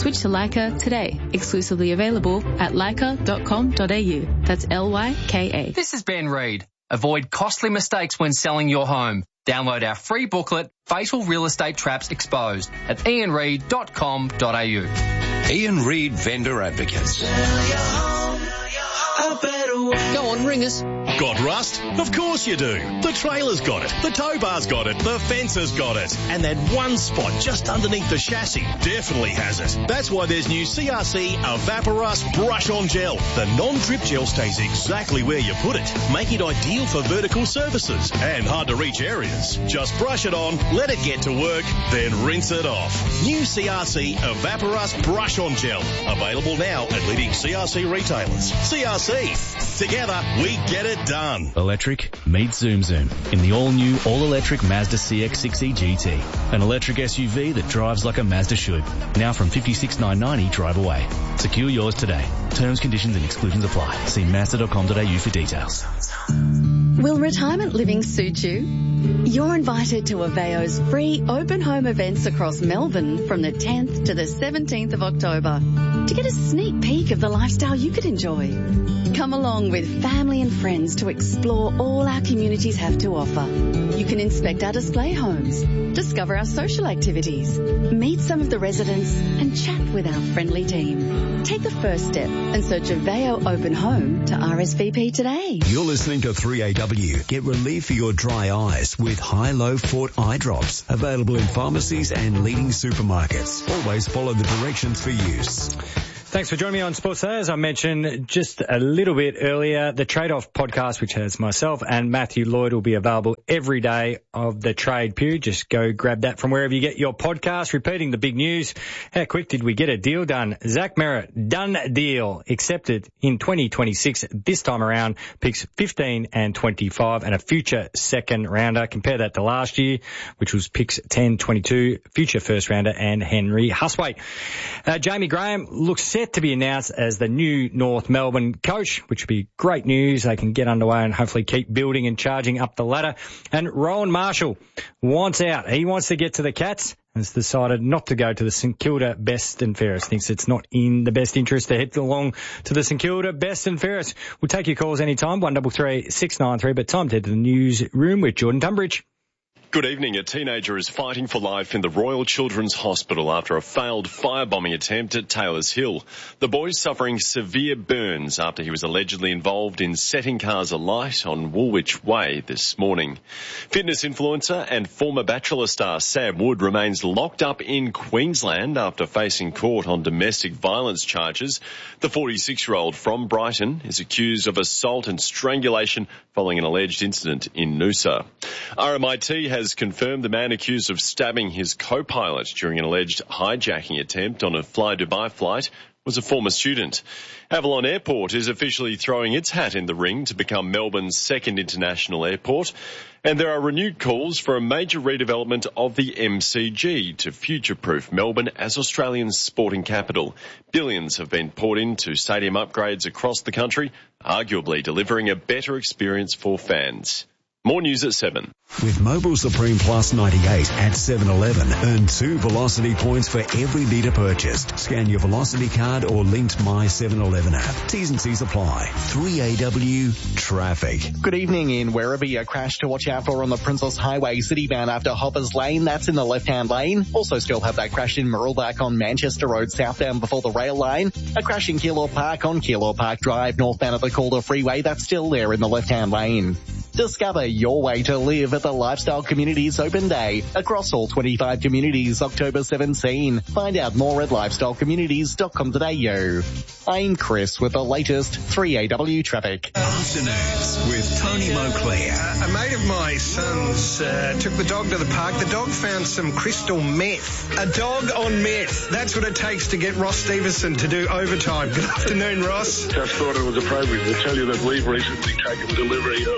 Switch to Leica today. Exclusively available at leica.com.au. That's Lyka. This is Ben Reid. Avoid costly mistakes when selling your home. Download our free booklet, Fatal Real Estate Traps Exposed, at ianreid.com.au. Ian Reid Vendor Advocates. Go on, ring us. Got rust? Of course you do. The trailer's got it. The tow bar's got it. The fence has got it. And that one spot just underneath the chassis definitely has it. That's why there's new CRC Evaporust Brush On Gel. The non-drip gel stays exactly where you put it, making it ideal for vertical surfaces and hard-to-reach areas. Just brush it on, let it get to work, then rinse it off. New CRC Evaporust Brush On Gel. Available now at leading CRC retailers. CRC. Together, we get it done. Electric meets Zoom Zoom in the all-new, all-electric Mazda CX-6e GT. An electric SUV that drives like a Mazda should. Now from $56,990 drive away. Secure yours today. Terms, conditions and exclusions apply. See Mazda.com.au for details. Will retirement living suit you? You're invited to Aveo's free open home events across Melbourne from the 10th to the 17th of October to get a sneak peek of the lifestyle you could enjoy. Come along with family and friends to explore all our communities have to offer. You can inspect our display homes, discover our social activities, meet some of the residents and chat with our friendly team. Take the first step and search Aveo Open Home to RSVP today. You're listening to 3AW. Get relief for your dry eyes with High-Low Fort eye drops. Available in pharmacies and leading supermarkets. Always follow the directions for use. Thanks for joining me on Sports Day. As I mentioned just a little bit earlier, the Trade-Off podcast, which has myself and Matthew Lloyd, will be available every day of the trade period. Just go grab that from wherever you get your podcast. Repeating the big news. How quick did we get a deal done? Zach Merritt, done deal. Accepted in 2026. This time around, picks 15 and 25 and a future second rounder. Compare that to last year, which was picks 10, 22, future first rounder and Henry Huswaite. Jamie Graham looks set to be announced as the new North Melbourne coach, which would be great news. They can get underway and hopefully keep building and charging up the ladder. And Rowan Marshall wants out. He wants to get to the Cats. Has decided not to go to the St Kilda Best and Fairest. Thinks it's not in the best interest to head along to the St Kilda Best and Fairest. We'll take your calls anytime, 133 693. But time to head to the newsroom with Jordan Tunbridge. Good evening. A teenager is fighting for life in the Royal Children's Hospital after a failed firebombing attempt at Taylor's Hill. The boy is suffering severe burns after he was allegedly involved in setting cars alight on Woolwich Way this morning. Fitness influencer and former Bachelor star Sam Wood remains locked up in Queensland after facing court on domestic violence charges. The 46-year-old from Brighton is accused of assault and strangulation following an alleged incident in Noosa. RMIT has confirmed the man accused of stabbing his co-pilot during an alleged hijacking attempt on a Fly Dubai flight was a former student. Avalon Airport is officially throwing its hat in the ring to become Melbourne's second international airport. And there are renewed calls for a major redevelopment of the MCG to future-proof Melbourne as Australia's sporting capital. Billions have been poured into stadium upgrades across the country, arguably delivering a better experience for fans. More news at 7. With Mobil Supreme Plus 98 at 7-Eleven, earn 2 Velocity points for every litre purchased. Scan your Velocity card or linked My 7-Eleven app. T's and C's apply. 3AW Traffic. Good evening in Werribee. A crash to watch out for on the Princess Highway citybound after Hoppers Lane. That's in the left-hand lane. Also still have that crash in Marillback on Manchester Road southbound before the rail line. A crash in Keilor Park on Keilor Park Drive northbound of the Calder Freeway. That's still there in the left-hand lane. Discover your way to live at the Lifestyle Communities Open Day across all 25 communities, October 17. Find out more at lifestylecommunities.com.au. I'm Chris with the latest 3AW traffic. Afternoons with Tony Moncler. A mate of my son's took the dog to the park. The dog found some crystal meth. A dog on meth. That's what it takes to get Ross Stevenson to do overtime. Good afternoon, Ross. Just thought it was appropriate to tell you that we've recently taken delivery of a Joe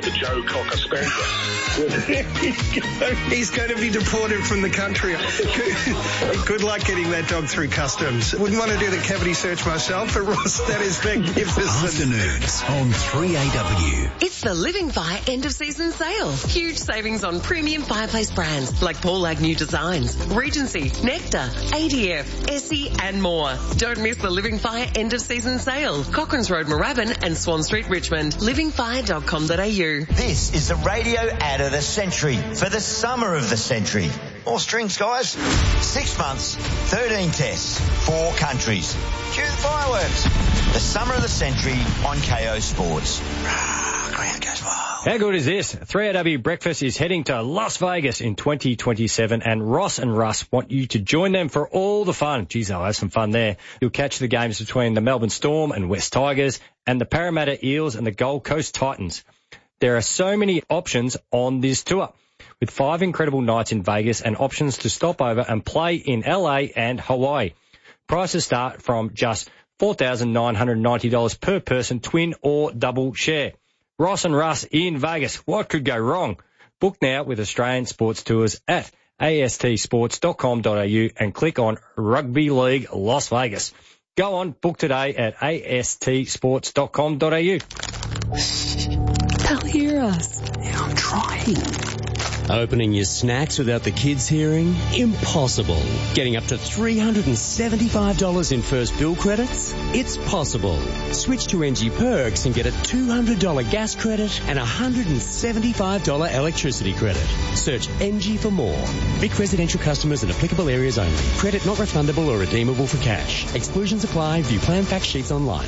Cocker Spaniel. He's going to be deported from the country. Good luck getting that dog through customs. Wouldn't want to do the cavity search myself, but Ross, that is magnificent. Afternoons on 3AW. It's the Living Fire end of season sale. Huge savings on premium fireplace brands like Paul Agnew Designs, Regency, Nectar, ADF, Essie and more. Don't miss the Living Fire end of season sale. Cochrane's Road, Moorabbin and Swan Street, Richmond. livingfire.com.au. This is the radio ad of the century for the summer of the century. More strings, guys. 6 months, 13 tests, 4 countries. Cue the fireworks. The summer of the century on KO Sports. Ground goes wild. How good is this? 3AW Breakfast is heading to Las Vegas in 2027, and Ross and Russ want you to join them for all the fun. Geez, I'll have some fun there. You'll catch the games between the Melbourne Storm and West Tigers and the Parramatta Eels and the Gold Coast Titans. There are so many options on this tour, with 5 incredible nights in Vegas and options to stop over and play in LA and Hawaii. Prices start from just $4,990 per person, twin or double share. Ross and Russ in Vegas. What could go wrong? Book now with Australian Sports Tours at astsports.com.au and click on Rugby League Las Vegas. Go on, book today at astsports.com.au. They'll hear us. Yeah, I'm trying. Opening your snacks without the kids hearing? Impossible. Getting up to $375 in first bill credits? It's possible. Switch to NG Perks and get a $200 gas credit and a $175 electricity credit. Search NG for more. Vic residential customers in applicable areas only. Credit not refundable or redeemable for cash. Exclusions apply. View plan fact sheets online.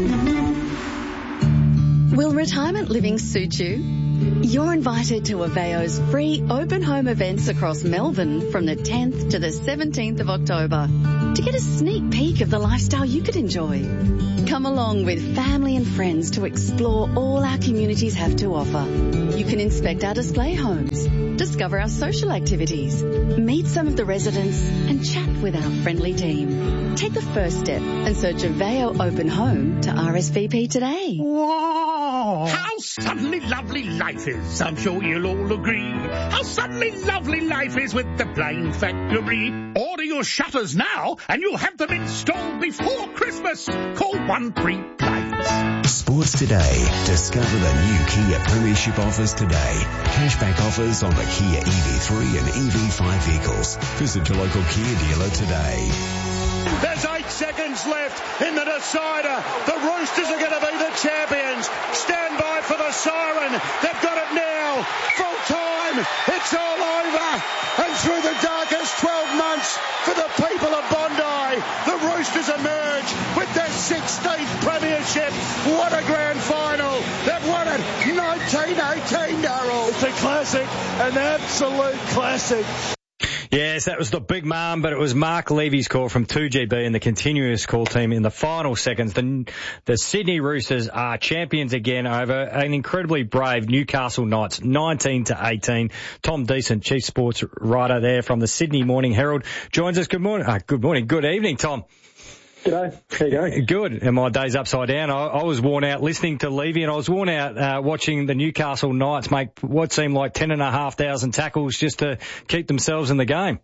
Will retirement living suit you? You're invited to Aveo's free open home events across Melbourne from the 10th to the 17th of October to get a sneak peek of the lifestyle you could enjoy. Come along with family and friends to explore all our communities have to offer. You can inspect our display homes, discover our social activities, meet some of the residents and chat with our friendly team. Take the first step and search Aveo Open Home to RSVP today. Wow! How suddenly lovely life is, I'm sure you'll all agree. How suddenly lovely life is with the Blind Factory. Order your shutters now and you'll have them installed before Christmas. Call 13-BLINDS. Sports Today. Discover the new Kia Premiership offers today. Cashback offers on the Kia EV3 and EV5 vehicles. Visit your local Kia dealer today. There's 8 seconds left in the decider. The Roosters are going to be the champions. Stand by for the siren. They've got it now. Full time. It's all over. And through the darkest 12 months for the people of Bondi, the Roosters emerge with their 16th premiership. What a grand final. They've won it 1918, Darryl. It's a classic, an absolute classic. Yes, that was the big man, but it was Mark Levy's call from 2GB and the continuous call team in the final seconds. The Sydney Roosters are champions again over an incredibly brave Newcastle Knights, 19-18. Tom Decent, chief sports writer there from the Sydney Morning Herald, joins us. Good morning. Good evening, Tom. G'day. How you going? Good. And my day's upside down. I was worn out listening to Levy, and I was worn out watching the Newcastle Knights make what seemed like 10,500 tackles just to keep themselves in the game.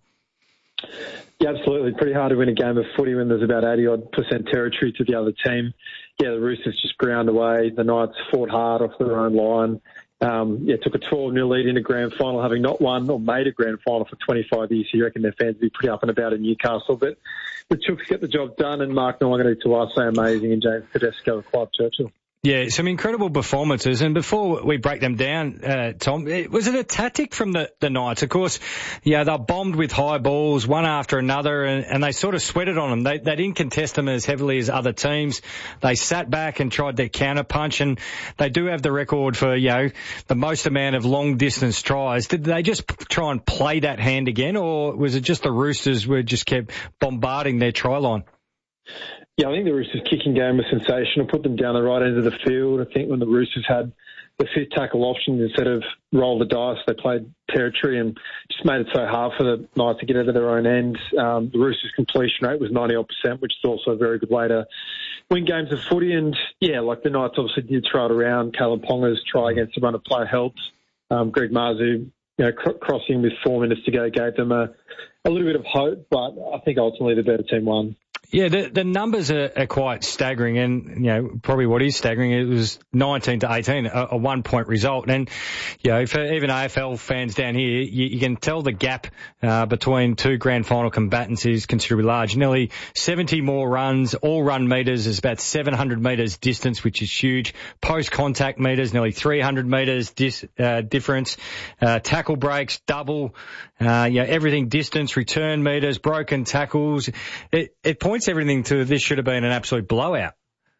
Yeah, absolutely. Pretty hard to win a game of footy when there's about 80-odd% territory to the other team. Yeah, the Roosters just ground away. The Knights fought hard off their own line. Took a 12-0 lead in a grand final, having not won or made a grand final for 25 years. So you reckon their fans would be pretty up and about in Newcastle. But the Chooks get the job done, and Mark Nwanganu Tuase amazing, and James Tedesco of Clive Churchill. Yeah, some incredible performances. And before we break them down, Tom, was it a tactic from the Knights? Of course, yeah, they're bombed with high balls, one after another, and they sort of sweated on them. They didn't contest them as heavily as other teams. They sat back and tried their counter punch, and they do have the record for, the most amount of long distance tries. Did they just try and play that hand again, or was it just the Roosters were just kept bombarding their try line? Yeah, I think the Roosters' kicking game was sensational, put them down the right end of the field. I think when the Roosters had the fifth tackle option instead of roll the dice. They played territory and just made it so hard for the Knights to get out of their own end. The Roosters' completion rate was 90%, which is also a very good way to win games of footy. And, yeah, like the Knights obviously did throw it around. Caleb Ponga's try against the run of play helped. Greg Marzhew, crossing with 4 minutes to go gave them a little bit of hope, but I think ultimately the better team won. Yeah, the numbers are quite staggering, and probably what is staggering, it was 19-18, a 1 point result. And for even AFL fans down here, you can tell the gap between two grand final combatants is considerably large. Nearly 70 more runs, all run metres is about 700 metres distance, which is huge. Post contact metres, nearly 300 metres difference. Tackle breaks, double. Everything distance, return metres, broken tackles. It points everything to this should have been an absolute blowout.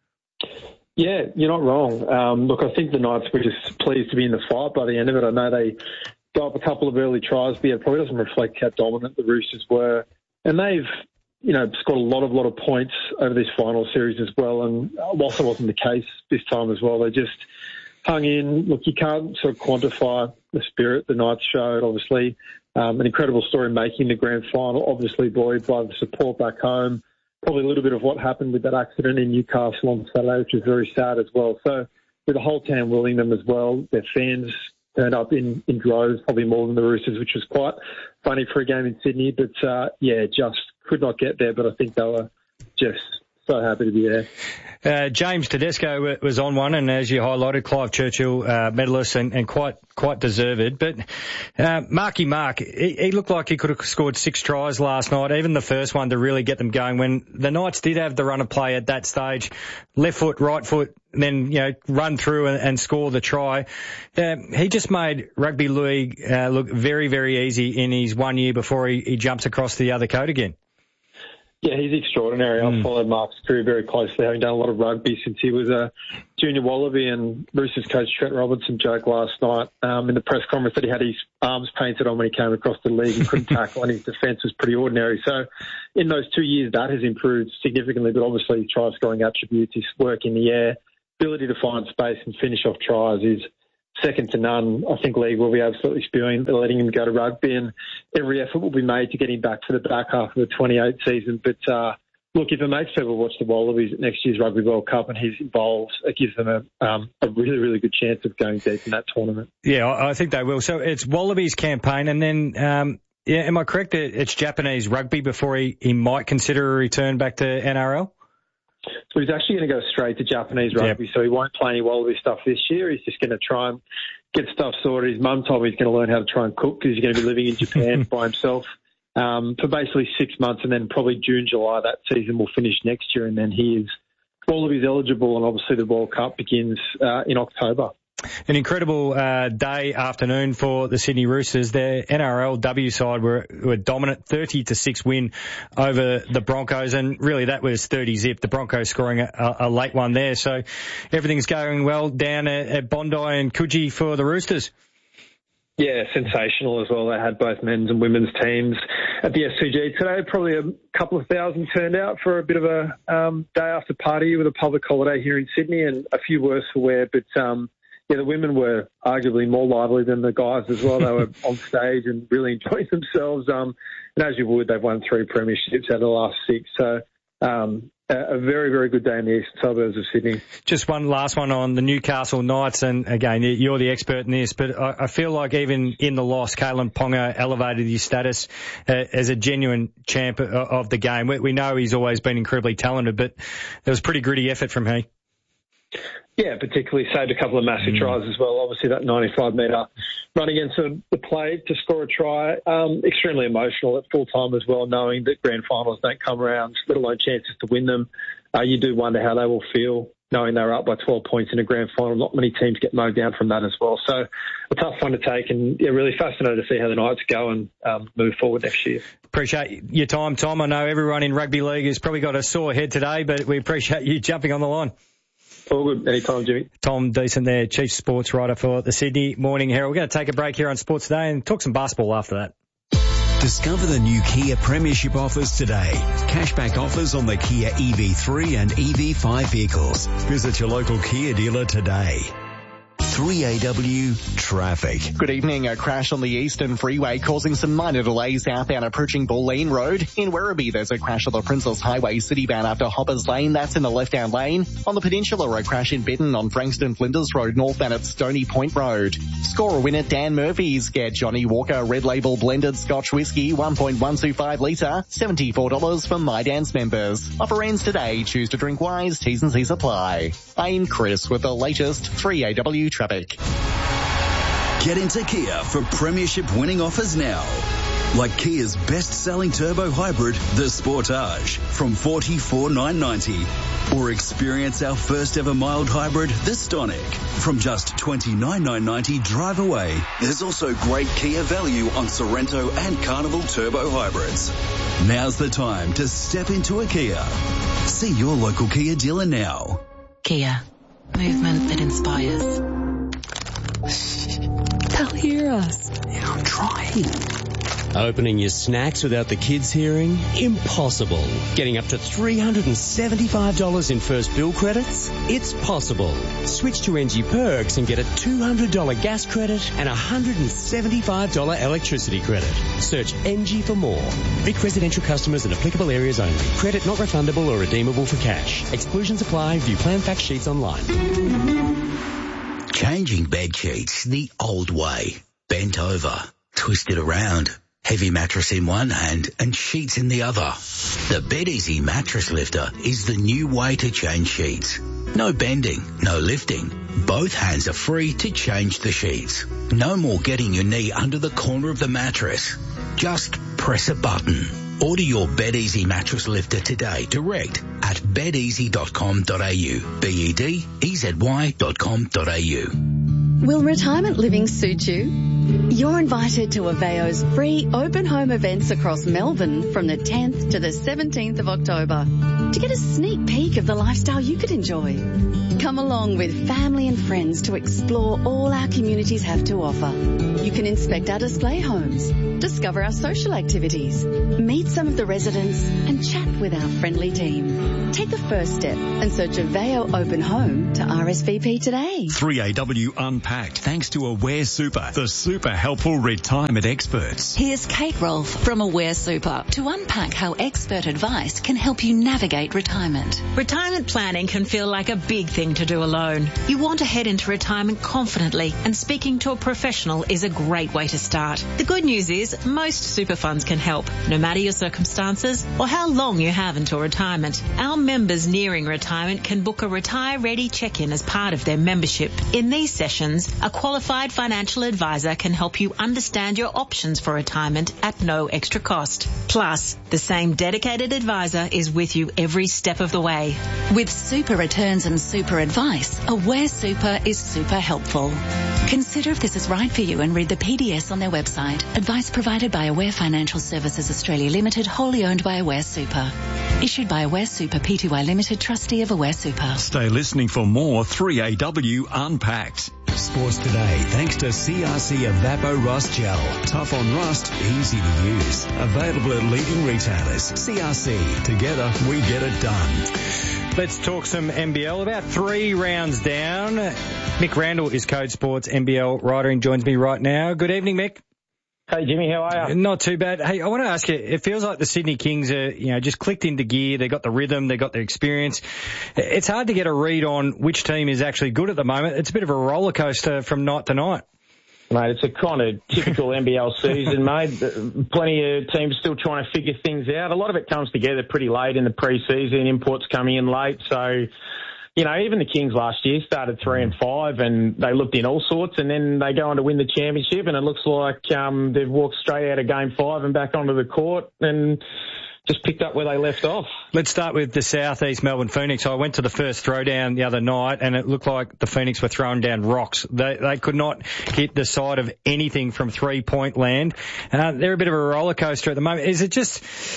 Yeah, you're not wrong. Look, I think the Knights were just pleased to be in the fight by the end of it. I know they got up a couple of early tries, but it probably doesn't reflect how dominant the Roosters were. And they've, scored a lot of points over this final series as well. And whilst it wasn't the case this time as well, they just hung in. Look, you can't sort of quantify the spirit the Knights showed, obviously. An incredible story making the grand final, obviously buoyed by the support back home. Probably a little bit of what happened with that accident in Newcastle on Saturday, which was very sad as well. So with the whole town willing them as well, their fans turned up in droves, probably more than the Roosters, which was quite funny for a game in Sydney. But, just could not get there. But I think they were just so happy to be there. James Tedesco was on one, and as you highlighted, Clive Churchill, medalist and quite deserved. But Marky Mark, he looked like he could have scored 6 tries last night, even the first one to really get them going. When the Knights did have the run of play at that stage, left foot, right foot, then run through and score the try. He just made rugby league look very, very easy in his 1 year before he jumps across the other coat again. Yeah, he's extraordinary. I've followed Mark's career very closely, having done a lot of rugby since he was a junior Wallaby, and Roosters coach Trent Robinson joked last night in the press conference that he had his arms painted on when he came across the league and couldn't tackle, and his defence was pretty ordinary. So in those 2 years, that has improved significantly, but obviously his try-scoring attributes, his work in the air, ability to find space and finish off tries is second to none. I think league will be absolutely spewing, letting him go to rugby, and every effort will be made to get him back for the back half of the 28 season. But look, if it makes people watch the Wallabies at next year's Rugby World Cup and he's involved, it gives them a really, really good chance of going deep in that tournament. Yeah, I think they will. So it's Wallabies campaign, and then am I correct that it's Japanese rugby before he might consider a return back to NRL? So he's actually going to go straight to Japanese rugby, so he won't play any Wallaby stuff this year. He's just going to try and get stuff sorted. His mum told me he's going to learn how to try and cook because he's going to be living in Japan by himself for basically 6 months, and then probably June, July that season will finish next year, and then he is Wallabies eligible, and obviously the World Cup begins in October. An incredible afternoon for the Sydney Roosters. Their NRLW side were dominant, 30-6 win over the Broncos, and really that was 30-zip. The Broncos scoring a late one there, so everything's going well down at Bondi and Coogee for the Roosters. Yeah, sensational as well. They had both men's and women's teams at the SCG today. Probably a couple of thousand turned out for a bit of a day after party with a public holiday here in Sydney, and a few worse for wear, but the women were arguably more lively than the guys as well. They were on stage and really enjoying themselves. And as you would, they've won 3 premierships out of the last 6. So a very, very good day in the eastern suburbs of Sydney. Just one last one on the Newcastle Knights. And again, you're the expert in this, but I feel like even in the loss, Kalyn Ponga elevated his status as a genuine champ of the game. We know he's always been incredibly talented, but it was pretty gritty effort from him. Yeah, particularly saved a couple of massive tries as well. Obviously, that 95-metre run against the play to score a try. Extremely emotional at full time as well, knowing that grand finals don't come around, let alone chances to win them. You do wonder how they will feel knowing they're up by 12 points in a grand final. Not many teams get mowed down from that as well. So a tough one to take, and really fascinated to see how the Knights go and move forward next year. Appreciate your time, Tom. I know everyone in rugby league has probably got a sore head today, but we appreciate you jumping on the line. All good. Anytime, Jimmy. Tom Decent there, Chief Sports Writer for the Sydney Morning Herald. We're going to take a break here on Sports Today and talk some basketball after that. Discover the new Kia Premiership offers today. Cashback offers on the Kia EV3 and EV5 vehicles. Visit your local Kia dealer today. 3AW traffic. Good evening. A crash on the Eastern Freeway causing some minor delays southbound approaching Bulleen Road. In Werribee, there's a crash on the Princess Highway citybound after Hoppers Lane. That's in the left-hand lane. On the Peninsula, a crash in Bidden on Frankston Flinders Road northbound at Stony Point Road. Score a win at Dan Murphy's. Get Johnny Walker Red Label Blended Scotch Whisky 1.125 litre, $74 for My Dance members. Offer ends today. Choose to drink wise. T's and C's apply. I'm Chris with the latest 3AW traffic. Get into Kia for premiership winning offers now. Like Kia's best-selling turbo hybrid, the Sportage, from $44,990. Or experience our first ever mild hybrid, the Stonic, from just $29,990 drive away. There's also great Kia value on Sorrento and Carnival turbo hybrids. Now's the time to step into a Kia. See your local Kia dealer now. Kia. Movement that inspires. They'll hear us. Yeah, I'm trying. Opening your snacks without the kids hearing? Impossible. Getting up to $375 in first bill credits? It's possible. Switch to NG Perks and get a $200 gas credit and a $175 electricity credit. Search NG for more. Vic residential customers in applicable areas only. Credit not refundable or redeemable for cash. Exclusions apply. View plan fact sheets online. Changing bed sheets the old way. Bent over. Twisted around. Heavy mattress in one hand and sheets in the other. The BedEasy Mattress Lifter is the new way to change sheets. No bending, no lifting. Both hands are free to change the sheets. No more getting your knee under the corner of the mattress. Just press a button. Order your BedEasy Mattress Lifter today direct at bedeasy.com.au. BEDEZY.com.au. Will retirement living suit you? You're invited to Aveo's free open home events across Melbourne from the 10th to the 17th of October to get a sneak peek of the lifestyle you could enjoy. Come along with family and friends to explore all our communities have to offer. You can inspect our display homes, discover our social activities, meet some of the residents and chat with our friendly team. Take the first step and search Aveo Open Home to RSVP today. 3AW Unpacked, thanks to Aware Super, the super helpful retirement experts. Here's Kate Rolfe from Aware Super to unpack how expert advice can help you navigate retirement. Retirement planning can feel like a big thing to do alone. You want to head into retirement confidently, and speaking to a professional is a great way to start. The good news is most super funds can help, no matter your circumstances or how long you have until retirement. Our members nearing retirement can book a Retire Ready check-in as part of their membership. In these sessions, a qualified financial advisor can help you understand your options for retirement at no extra cost. Plus, the same dedicated advisor is with you every step of the way. With super returns and super advice, Aware Super is super helpful. Consider if this is right for you and read the PDS on their website. Advice provided by Aware Financial Services Australia Limited, wholly owned by Aware Super. Issued by Aware Super Pty Limited, trustee of Aware Super. Stay listening for more 3AW Unpacked. Sports Today, thanks to CRC Evapo Rust Gel. Tough on rust, easy to use. Available at leading retailers. CRC, together we get it done. Let's talk some NBL. About 3 rounds down. Mick Randall is Code Sports NBL writer and joins me right now. Good evening, Mick. Hey, Jimmy, how are you? Not too bad. Hey, I want to ask you, it feels like the Sydney Kings are, just clicked into gear. They got the rhythm, they got the experience. It's hard to get a read on which team is actually good at the moment. It's a bit of a roller coaster from night to night. Mate, it's a kind of typical NBL season, mate. Plenty of teams still trying to figure things out. A lot of it comes together pretty late in the pre-season. Imports coming in late, so... even the Kings last year started 3-5 and they looked in all sorts, and then they go on to win the championship, and it looks like they've walked straight out of Game 5 and back onto the court and just picked up where they left off. Let's start with the Southeast Melbourne Phoenix. I went to the first throwdown the other night and it looked like the Phoenix were throwing down rocks. They could not hit the side of anything from 3-point land. They're a bit of a roller coaster at the moment. Is it just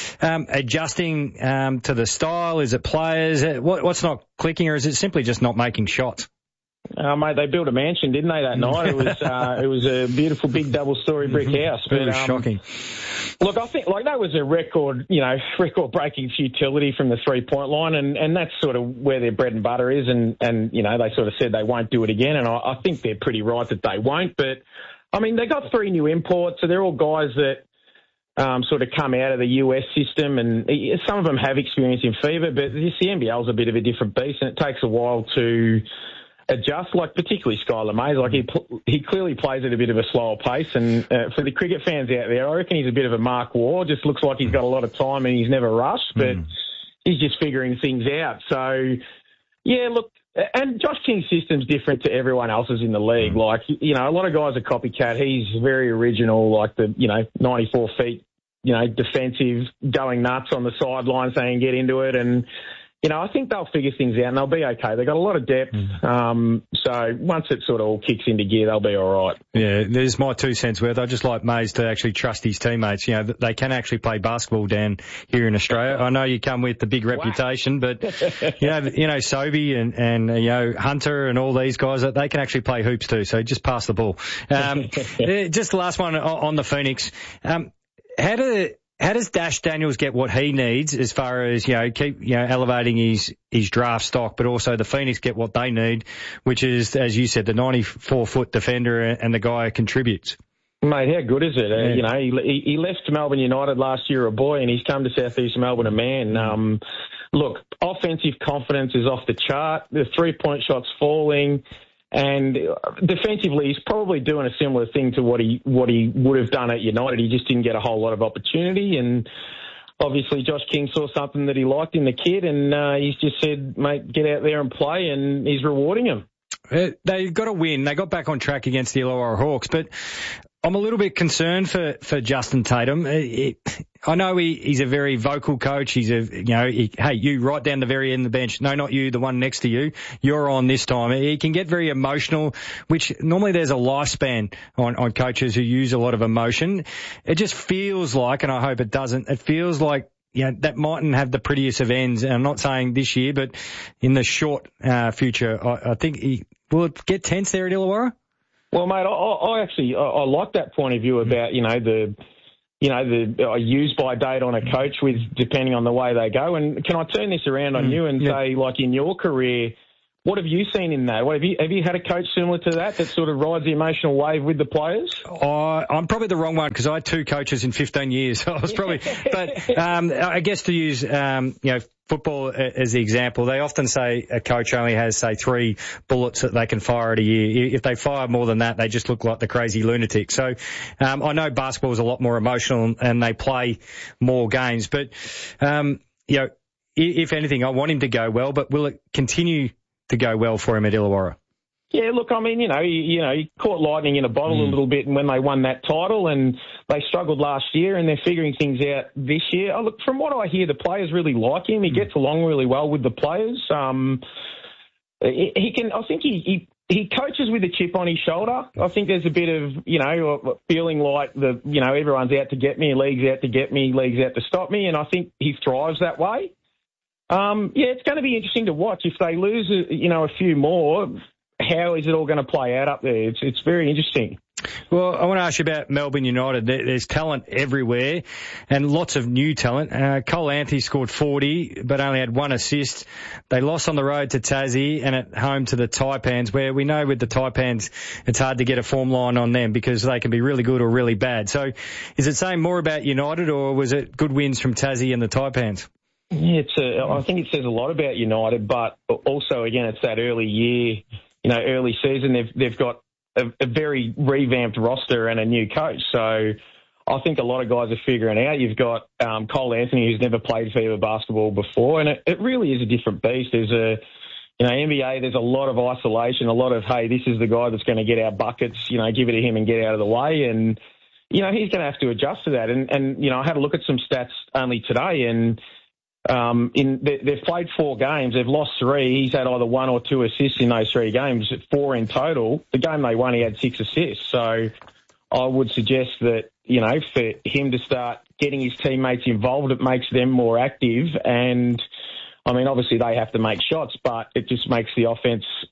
adjusting to the style? Is it players? What's not clicking, or is it simply just not making shots? Mate, they built a mansion, didn't they, that night? It was a beautiful big double-storey brick house. But, shocking. Look, I think that was a record-breaking futility from the three-point line, and that's sort of where their bread and butter is. And they sort of said they won't do it again, and I think they're pretty right that they won't. But I mean, they got 3 new imports, so they're all guys that sort of come out of the US system, and some of them have experience in fever, but the NBL's a bit of a different beast, and it takes a while to adjust, like particularly Skylar Mays. Like he clearly plays at a bit of a slower pace, and for the cricket fans out there, I reckon he's a bit of a Mark Waugh. Just looks like he's got a lot of time and he's never rushed, but he's just figuring things out. So, yeah, look, and Josh King's system's different to everyone else's in the league. Like, a lot of guys are copycat. He's very original, like 94 feet, defensive, going nuts on the sideline saying get into it, and I think they'll figure things out and they'll be okay. They've got a lot of depth. So once it sort of all kicks into gear, they'll be all right. Yeah, there's my 2 cents worth. I just like Mays to actually trust his teammates. They can actually play basketball down here in Australia. I know you come with the big reputation, but, Sobey and Hunter and all these guys, they can actually play hoops too. So just pass the ball. Just the last one on the Phoenix. How does Dash Daniels get what he needs as far as, keep, elevating his draft stock, but also the Phoenix get what they need, which is, as you said, the 94-foot defender and the guy who contributes? Mate, how good is it? Yeah. He left Melbourne United last year a boy, and he's come to South East Melbourne a man. Look, offensive confidence is off the chart. The three-point shot's falling. And defensively, he's probably doing a similar thing to what he would have done at United. He just didn't get a whole lot of opportunity. And obviously, Josh King saw something that he liked in the kid, and he's just said, mate, get out there and play, and he's rewarding him. They got a win. They got back on track against the Illawarra Hawks, but I'm a little bit concerned for Justin Tatum. I know he's a very vocal coach. He's hey, you right down the very end of the bench. No, not you, the one next to you. You're on this time. He can get very emotional, which normally there's a lifespan on coaches who use a lot of emotion. It just feels like, and I hope it doesn't, it feels like, that mightn't have the prettiest of ends. And I'm not saying this year, but in the short future, I think will it get tense there at Illawarra? Well, mate, I like that point of view about, the use by date on a coach with depending on the way they go. And can I turn this around on you and say, like in your career, what have you seen in that? Have you had a coach similar to that sort of rides the emotional wave with the players? I'm probably the wrong one because I had 2 coaches in 15 years. I was probably, but I guess to use football as the example, they often say a coach only has, say, 3 bullets that they can fire at a year. If they fire more than that, they just look like the crazy lunatic. So I know basketball is a lot more emotional and they play more games. But, if anything, I want him to go well, but will it continue to go well for him at Illawarra? Yeah, look, I mean, he caught lightning in a bottle a little bit when they won that title, and they struggled last year, and they're figuring things out this year. Oh, look, from what I hear, the players really like him. He gets along really well with the players. He coaches with a chip on his shoulder. I think there's a bit of, feeling like everyone's out to get me, league's out to get me, league's out to stop me, and I think he thrives that way. It's going to be interesting to watch. If they lose, a few more, how is it all going to play out up there? It's very interesting. Well, I want to ask you about Melbourne United. There's talent everywhere and lots of new talent. Cole Anthony scored 40 but only had 1 assist. They lost on the road to Tassie and at home to the Taipans, where we know with the Taipans it's hard to get a form line on them because they can be really good or really bad. So is it saying more about United, or was it good wins from Tassie and the Taipans? Yeah, I think it says a lot about United, but also, again, it's that early year, early season. They've got a very revamped roster and a new coach. So I think a lot of guys are figuring out. You've got Cole Anthony, who's never played FIBA basketball before, and it really is a different beast. There's NBA, there's a lot of isolation, a lot of, hey, this is the guy that's going to get our buckets, give it to him and get out of the way. And, he's going to have to adjust to that. And I had a look at some stats only today, and they've played 4 games. They've lost 3. He's had either 1 or 2 assists in those 3 games, 4 in total. The game they won, he had 6 assists. So I would suggest that, for him to start getting his teammates involved, it makes them more active. And, I mean, obviously they have to make shots, but it just makes the offense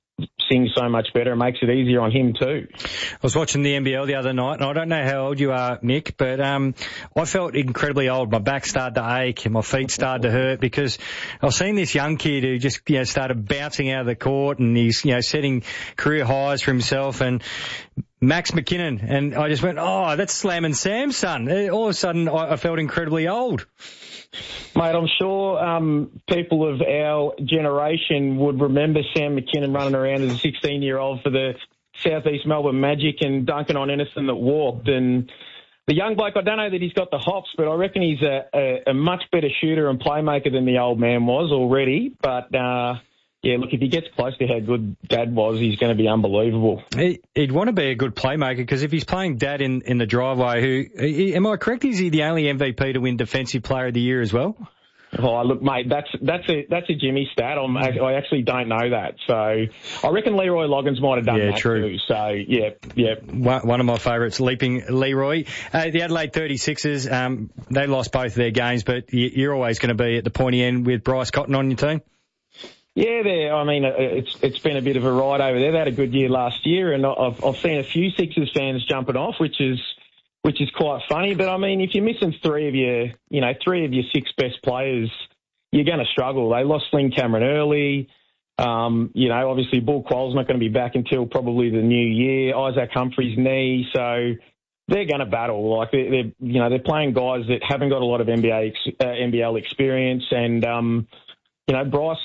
sings so much better. It makes it easier on him too. I was watching the NBL the other night, and I don't know how old you are, Mick, but I felt incredibly old. My back started to ache and my feet started to hurt because I was seeing this young kid who just, started bouncing out of the court, and he's, setting career highs for himself, and Max McKinnon, and I just went, oh, that's Slam and Sam's son. All of a sudden, I felt incredibly old. Mate, I'm sure people of our generation would remember Sam McKinnon running around as a 16-year-old for the South East Melbourne Magic and dunking on anything that walked. And the young bloke, I don't know that he's got the hops, but I reckon he's a much better shooter and playmaker than the old man was already. But yeah, look, if he gets close to how good Dad was, he's going to be unbelievable. He'd want to be a good playmaker because if he's playing Dad in the driveway, am I correct? Is he the only MVP to win Defensive Player of the Year as well? Oh, look, mate, that's a Jimmy stat. I actually don't know that. So I reckon Leroy Loggins might have done that too. So, yeah. One of my favourites, Leaping Leroy. The Adelaide 36ers, they lost both their games, but you're always going to be at the pointy end with Bryce Cotton on your team. Yeah, it's been a bit of a ride over there. They had a good year last year, and I've seen a few Sixers fans jumping off, which is quite funny. But I mean, if you're missing three of your six best players, you're going to struggle. They lost Sling Cameron early. Obviously Bull Quall's not going to be back until probably the new year. Isaac Humphrey's knee, so they're going to battle. Like they're playing guys that haven't got a lot of NBL experience, and Bryce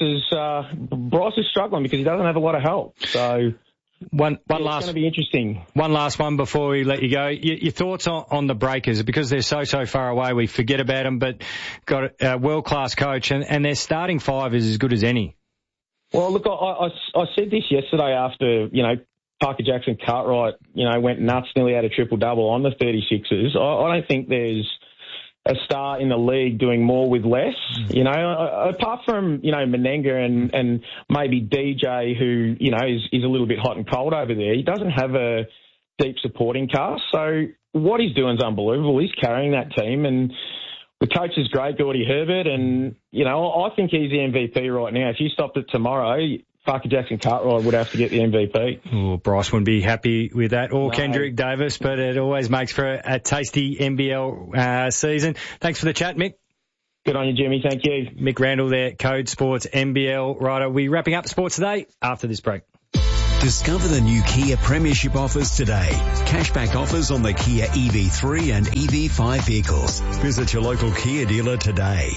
is struggling because he doesn't have a lot of help. So one last, it's going to be interesting. One last one before we let you go. Your thoughts on the Breakers, because they're so far away, we forget about them, but got a world-class coach, and their starting five is as good as any. Well, look, I said this yesterday after, Parker Jackson Cartwright, went nuts, nearly had a triple-double on the 36ers. I don't think there's a star in the league doing more with less. Apart from, Menenga and maybe DJ, who, is a little bit hot and cold over there, he doesn't have a deep supporting cast. So what he's doing is unbelievable. He's carrying that team, and the coach is great, Gordy Herbert, and, I think he's the MVP right now. If you stopped it tomorrow, Parker Jackson Cartwright would have to get the MVP. Oh, Bryce wouldn't be happy with that, or Kendrick Davis, but it always makes for a tasty NBL season. Thanks for the chat, Mick. Good on you, Jimmy. Thank you. Mick Randall there, Code Sports NBL writer. We're wrapping up Sports Today after this break. Discover the new Kia Premiership offers today. Cashback offers on the Kia EV3 and EV5 vehicles. Visit your local Kia dealer today.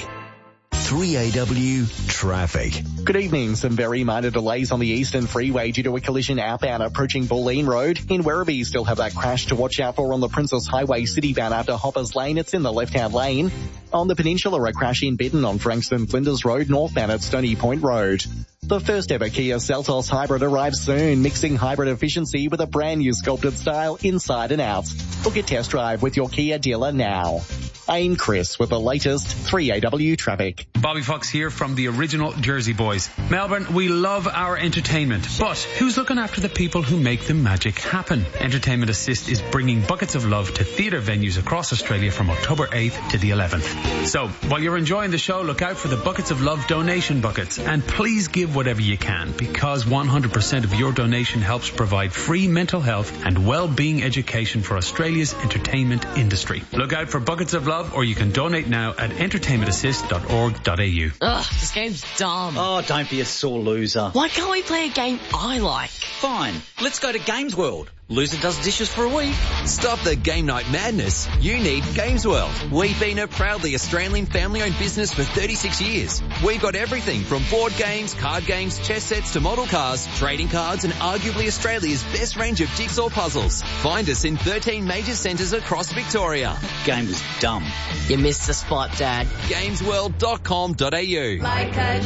3AW Traffic. Good evening. Some very minor delays on the Eastern Freeway due to a collision outbound approaching Bulleen Road. In Werribee, you still have that crash to watch out for on the Princess Highway citybound after Hoppers Lane. It's in the left-hand lane. On the Peninsula, a crash in Bidden on Frankston Flinders Road, northbound at Stony Point Road. The first ever Kia Seltos Hybrid arrives soon, mixing hybrid efficiency with a brand new sculpted style inside and out. Book a test drive with your Kia dealer now. I'm Chris with the latest 3AW traffic. Bobby Fox here from the original Jersey Boys. Melbourne, we love our entertainment, but who's looking after the people who make the magic happen? Entertainment Assist is bringing buckets of love to theatre venues across Australia from October 8th to the 11th. So, while you're enjoying the show, look out for the Buckets of Love donation buckets, and please give whatever you can, because 100% of your donation helps provide free mental health and well-being education for Australia's entertainment industry. Look out for Buckets of Love, or you can donate now at entertainmentassist.org.au. Ugh, this game's dumb. Oh, don't be a sore loser. Why can't we play a game I like? Fine, let's go to Games World. Loser does dishes for a week. Stop the game night madness. You need Games World. We've been a proudly Australian family-owned business for 36 years. We've got everything from board games, card games, chess sets to model cars, trading cards, and arguably Australia's best range of jigsaw puzzles. Find us in 13 major centres across Victoria. Game was dumb. You missed the spot, Dad. Gamesworld.com.au. Like a